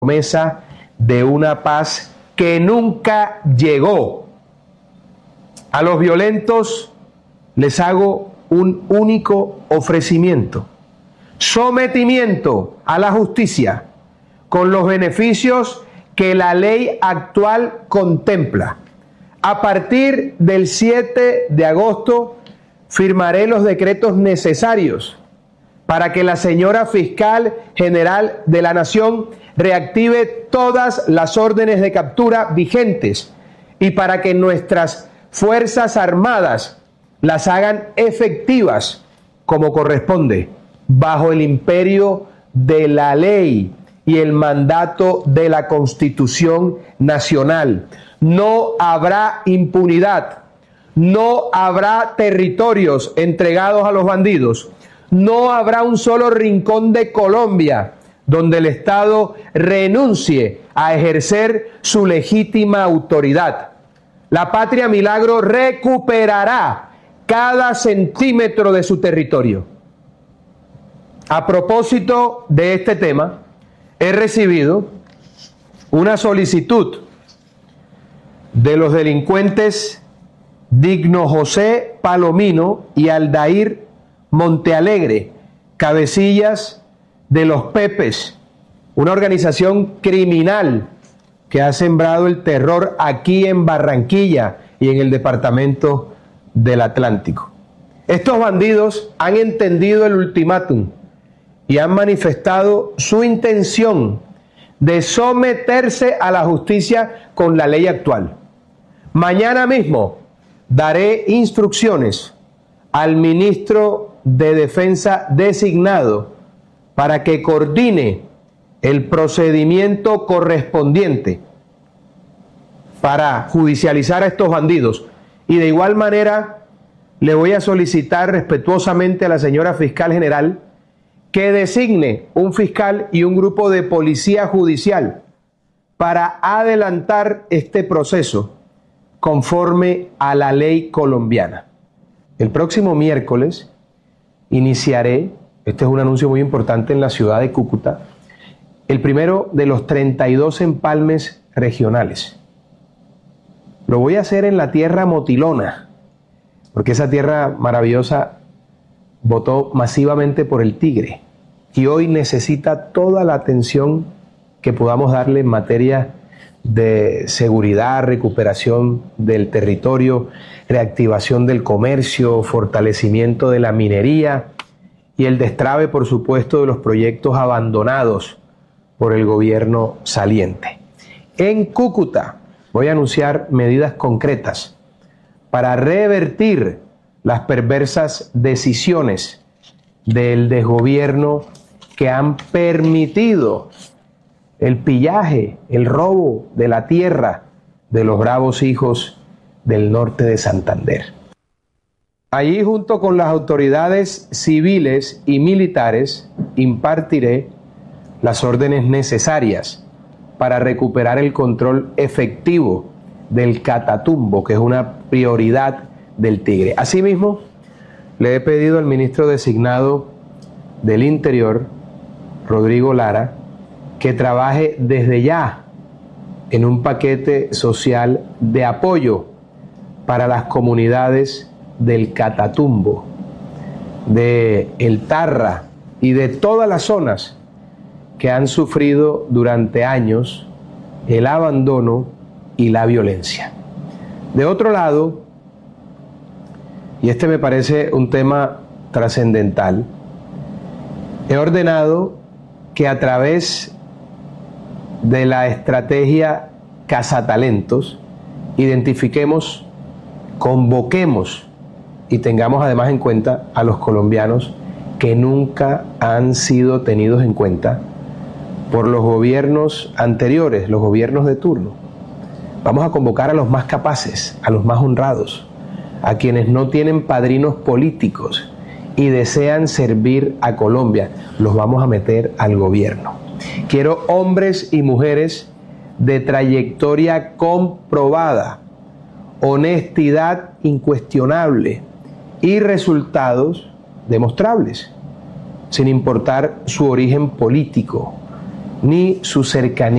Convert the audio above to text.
promesa de una paz que nunca llegó. A los violentos les hago un único ofrecimiento: sometimiento a la justicia con los beneficios que la ley actual contempla. A partir del 7 de agosto firmaré los decretos necesarios para que la señora Fiscal General de la Nación reactive todas las órdenes de captura vigentes y para que nuestras Fuerzas Armadas las hagan efectivas como corresponde, bajo el imperio de la ley y el mandato de la Constitución Nacional. No habrá impunidad, no habrá territorios entregados a los bandidos, no habrá un solo rincón de Colombia donde el Estado renuncie a ejercer su legítima autoridad. La Patria Milagro recuperará cada centímetro de su territorio. A propósito de este tema, he recibido una solicitud de los delincuentes Digno José Palomino y Aldair Montealegre, cabecillas de los Pepes, una organización criminal que ha sembrado el terror aquí en Barranquilla y en el departamento del Atlántico. Estos bandidos han entendido el ultimátum y han manifestado su intención de someterse a la justicia con la ley actual. Mañana mismo daré instrucciones al ministro de Defensa designado para que coordine el procedimiento correspondiente para judicializar a estos bandidos. Y de igual manera le voy a solicitar respetuosamente a la señora Fiscal General que designe un fiscal y un grupo de policía judicial para adelantar este proceso conforme a la ley colombiana. El próximo miércoles iniciaré, este es un anuncio muy importante en la ciudad de Cúcuta, el primero de los 32 empalmes regionales. Lo voy a hacer en la tierra motilona, porque esa tierra maravillosa votó masivamente por el Tigre y hoy necesita toda la atención que podamos darle en materia de seguridad, recuperación del territorio, reactivación del comercio, fortalecimiento de la minería y el destrabe, por supuesto, de los proyectos abandonados por el gobierno saliente. En Cúcuta voy a anunciar medidas concretas para revertir las perversas decisiones del desgobierno que han permitido el pillaje, el robo de la tierra de los bravos hijos del norte de Santander. Allí, junto con las autoridades civiles y militares, impartiré las órdenes necesarias para recuperar el control efectivo del Catatumbo, que es una prioridad del Tigre. Asimismo, le he pedido al ministro designado del Interior, Rodrigo Lara, que trabaje desde ya en un paquete social de apoyo para las comunidades del Catatumbo, de El Tarra y de todas las zonas que han sufrido durante años el abandono y la violencia. De otro lado, y este me parece un tema trascendental, he ordenado que a través de la estrategia Cazatalentos identifiquemos, convoquemos y tengamos además en cuenta a los colombianos que nunca han sido tenidos en cuenta por los gobiernos anteriores, los gobiernos de turno. Vamos a convocar a los más capaces, a los más honrados, a quienes no tienen padrinos políticos y desean servir a Colombia. Los vamos a meter al gobierno. Quiero hombres y mujeres de trayectoria comprobada, honestidad incuestionable y resultados demostrables, sin importar su origen político, ni su cercanía.